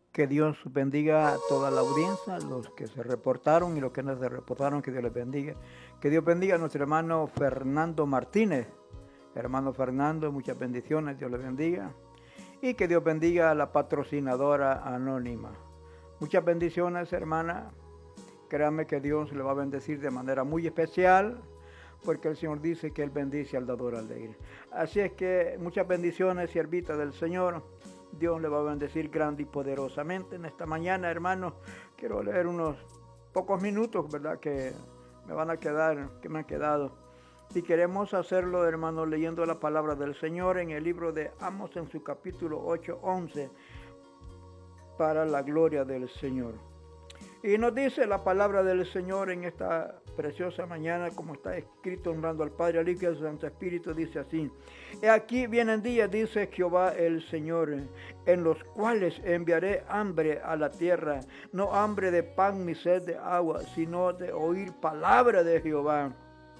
Que Dios bendiga a toda la audiencia, los que se reportaron y los que no se reportaron, que Dios les bendiga. Que Dios bendiga a nuestro hermano Fernando Martínez. Hermano Fernando, muchas bendiciones, Dios les bendiga. Y que Dios bendiga a la patrocinadora anónima. Muchas bendiciones, hermana. Créame que Dios le va a bendecir de manera muy especial, porque el Señor dice que Él bendice al dador alegre. Así es que muchas bendiciones, siervita del Señor. Dios le va a bendecir grande y poderosamente. En esta mañana, hermanos, quiero leer unos pocos minutos, ¿verdad?, que me van a quedar, que me han quedado. Y queremos hacerlo, hermanos, leyendo la palabra del Señor en el libro de Amos, en su capítulo 8:11, para la gloria del Señor. Y nos dice la palabra del Señor en esta preciosa mañana, como está escrito, honrando al Padre, al Hijo y al Santo Espíritu, dice así: He aquí vienen días, dice Jehová el Señor, en los cuales enviaré hambre a la tierra, no hambre de pan ni sed de agua, sino de oír palabra de Jehová.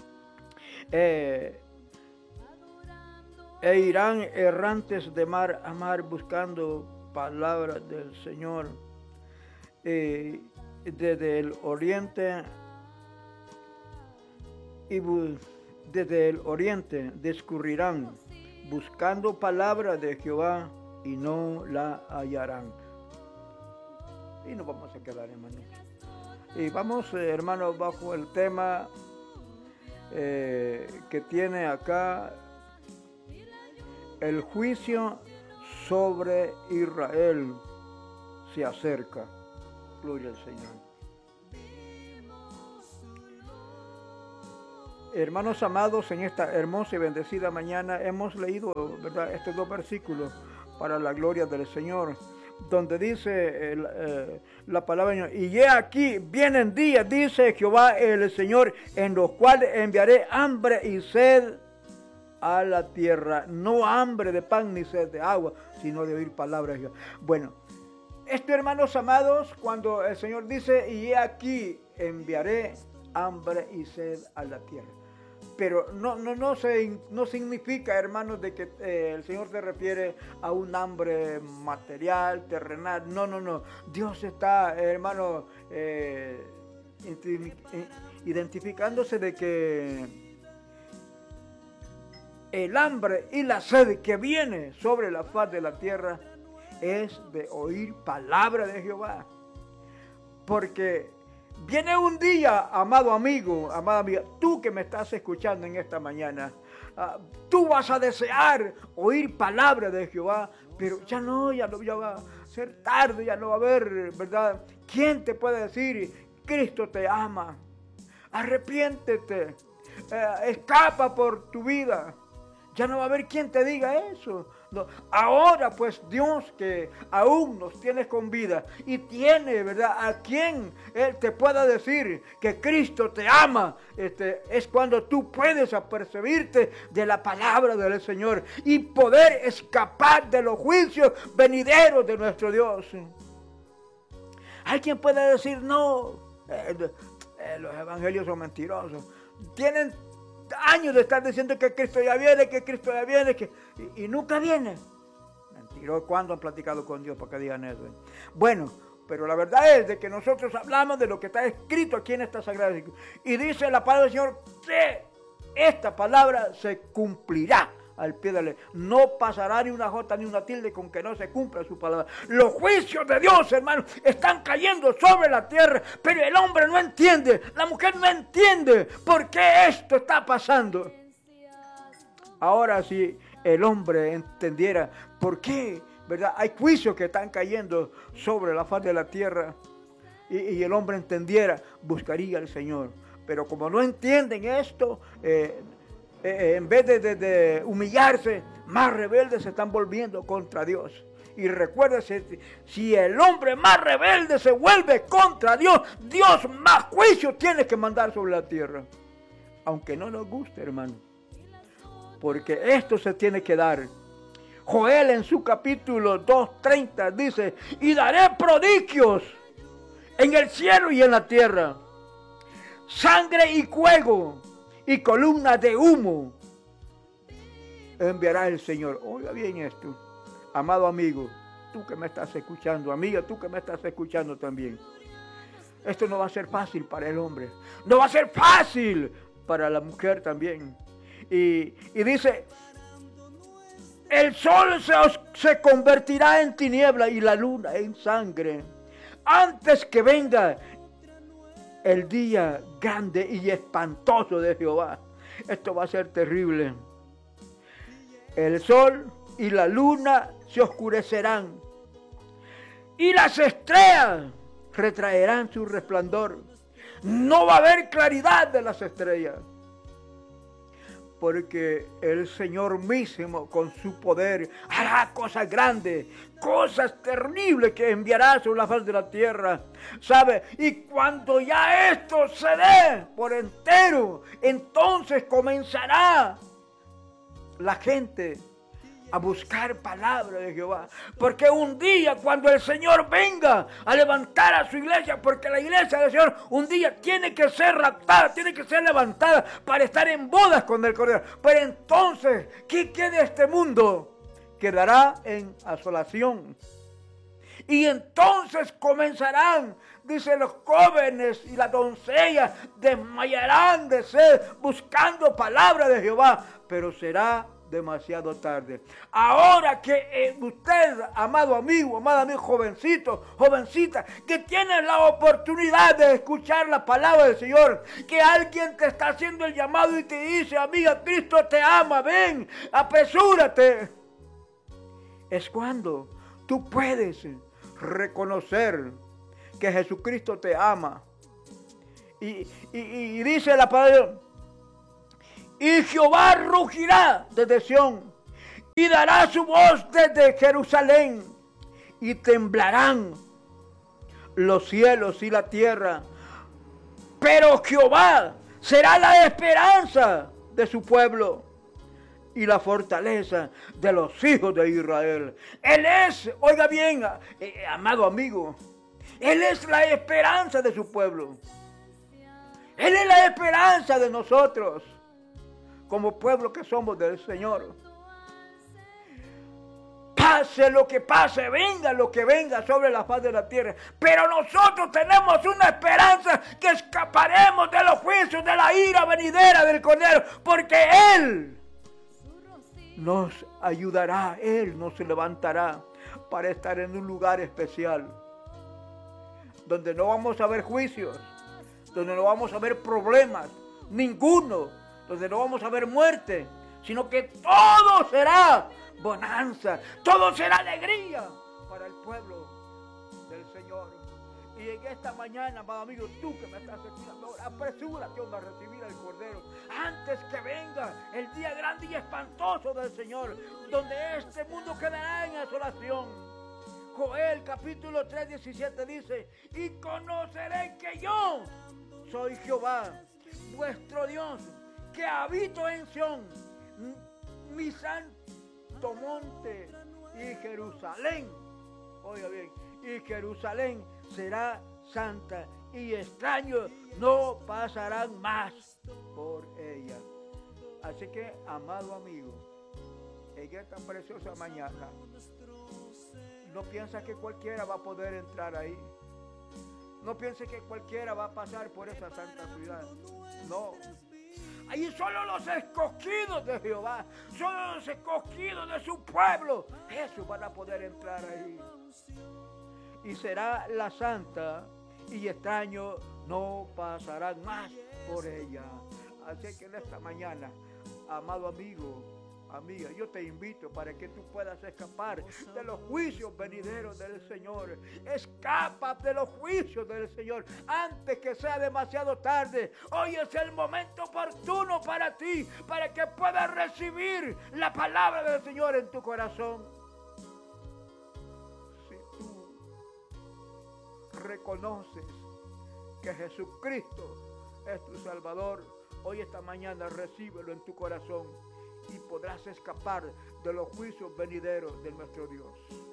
E irán errantes de mar a mar buscando palabras del Señor. Desde el oriente discurrirán buscando palabra de Jehová y no la hallarán. Y nos vamos a quedar, hermanos. Y vamos, hermanos, bajo el tema que tiene acá: el juicio sobre Israel se acerca. Gloria al Señor. Hermanos amados, en esta hermosa y bendecida mañana hemos leído, ¿verdad?, estos dos versículos para la gloria del Señor, donde dice la palabra: y he aquí vienen días, dice Jehová el Señor, en los cuales enviaré hambre y sed a la tierra, no hambre de pan ni sed de agua, sino de oír palabras de Jehová. Bueno, esto, hermanos amados, cuando el Señor dice: y he aquí enviaré hambre y sed a la tierra. Pero no significa, hermanos, de que el Señor se refiere a un hambre material, terrenal. No. Dios está, hermanos, identificándose de que el hambre y la sed que viene sobre la faz de la tierra es de oír palabra de Jehová. Porque viene un día, amado amigo, amada amiga, tú que me estás escuchando en esta mañana, tú vas a desear oír palabra de Jehová, pero ya va a ser tarde, ya no va a haber, ¿verdad? ¿Quién te puede decir: Cristo te ama? Arrepiéntete, escapa por tu vida. Ya no va a haber quien te diga eso. No. Ahora pues Dios, que aún nos tiene con vida y tiene, ¿verdad?, a quien Él te pueda decir que Cristo te ama, es cuando tú puedes apercibirte de la palabra del Señor y poder escapar de los juicios venideros de nuestro Dios. Hay quien puede decir: no, los evangelios son mentirosos. Tienen años de estar diciendo que Cristo ya viene, y nunca viene. Mentiroso. ¿Cuándo han platicado con Dios para que digan eso? Bueno, pero la verdad es de que nosotros hablamos de lo que está escrito aquí en esta Sagrada Escritura. Y dice la palabra del Señor que esta palabra se cumplirá al pie de la ley. No pasará ni una jota ni una tilde con que no se cumpla su palabra. Los juicios de Dios, hermanos, están cayendo sobre la tierra, pero el hombre no entiende, la mujer no entiende por qué esto está pasando. Ahora, si el hombre entendiera por qué, ¿verdad?, hay juicios que están cayendo sobre la faz de la tierra, y el hombre entendiera, buscaría al Señor. Pero como no entienden esto, en vez de humillarse, más rebeldes se están volviendo contra Dios. Y recuérdese, si el hombre más rebelde se vuelve contra Dios, Dios más juicio tiene que mandar sobre la tierra. Aunque no nos guste, hermano. Porque esto se tiene que dar. Joel, en su capítulo 2:30, dice: y daré prodigios en el cielo y en la tierra, sangre y fuego y columnas de humo enviará el Señor. Oiga bien esto, amado amigo, tú que me estás escuchando, amiga, tú que me estás escuchando también. Esto no va a ser fácil para el hombre, no va a ser fácil para la mujer también. Y dice, el sol se convertirá en tiniebla y la luna en sangre, antes que venga el día grande y espantoso de Jehová. Esto va a ser terrible. El sol y la luna se oscurecerán y las estrellas retraerán su resplandor. No va a haber claridad de las estrellas, porque el Señor mismo con su poder hará cosas grandes, cosas terribles que enviará sobre la faz de la tierra, ¿sabe? Y cuando ya esto se dé por entero, entonces comenzará la gente a buscar palabra de Jehová, porque un día cuando el Señor venga a levantar a su iglesia, porque la iglesia del Señor un día tiene que ser raptada, tiene que ser levantada para estar en bodas con el Cordero, pero entonces, ¿qué queda de este mundo? Quedará en asolación. Y entonces comenzarán, dice, los jóvenes y las doncellas desmayarán de sed buscando palabra de Jehová, pero será demasiado tarde. Ahora que usted, amado amigo, jovencito, jovencita, que tienes la oportunidad de escuchar la palabra del Señor, que alguien te está haciendo el llamado y te dice, amiga, Cristo te ama, ven, apresúrate. Es cuando tú puedes reconocer que Jesucristo te ama. Y dice la palabra, y Jehová rugirá desde Sión, y dará su voz desde Jerusalén, y temblarán los cielos y la tierra. Pero Jehová será la esperanza de su pueblo, y la fortaleza de los hijos de Israel. Él es, oiga bien, amado amigo, Él es la esperanza de su pueblo. Él es la esperanza de nosotros, como pueblo que somos del Señor. Pase lo que pase, venga lo que venga sobre la faz de la tierra, pero nosotros tenemos una esperanza que escaparemos de los juicios, de la ira venidera del Cordero, porque Él nos ayudará, Él nos levantará para estar en un lugar especial, donde no vamos a ver juicios, donde no vamos a ver problemas, ninguno, donde no vamos a ver muerte, sino que todo será bonanza, todo será alegría para el pueblo del Señor. Y en esta mañana, amado amigo, tú que me estás escuchando, apresúrate a recibir al Cordero antes que venga el día grande y espantoso del Señor, donde este mundo quedará en asolación. Joel capítulo 3, 17 dice, y conoceré que yo soy Jehová, vuestro Dios, que habito en Sión, mi santo monte, y Jerusalén, oiga bien, y Jerusalén será santa, y extraños no pasarán más por ella. Así que, amado amigo, en esta preciosa mañana, no piensa que cualquiera va a poder entrar ahí. No piense que cualquiera va a pasar por esa santa ciudad. No. Ahí solo los escogidos de Jehová, solo los escogidos de su pueblo, esos van a poder entrar ahí. Y será la santa, y extraños no pasarán más por ella. Así que en esta mañana, amado amigo, amiga, yo te invito para que tú puedas escapar de los juicios venideros del Señor. Escapa de los juicios del Señor antes que sea demasiado tarde. Hoy es el momento oportuno para ti, para que puedas recibir la palabra del Señor en tu corazón. Si tú reconoces que Jesucristo es tu Salvador, hoy esta mañana recíbelo en tu corazón y podrás escapar de los juicios venideros de nuestro Dios.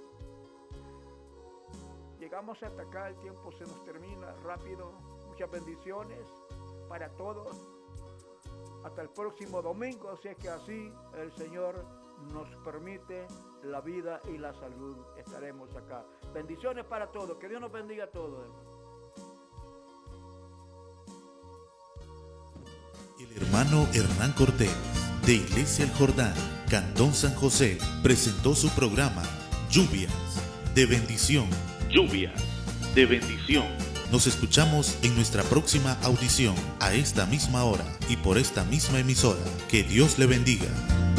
Llegamos hasta acá, el tiempo se nos termina rápido. Muchas bendiciones para todos. Hasta el próximo domingo, si es que así el Señor nos permite la vida y la salud, estaremos acá. Bendiciones para todos, que Dios nos bendiga a todos, hermano. El hermano Hernán Cortés, de Iglesia El Jordán, Cantón San José, presentó su programa Lluvias de Bendición. Lluvias de Bendición. Nos escuchamos en nuestra próxima audición, a esta misma hora y por esta misma emisora. Que Dios le bendiga.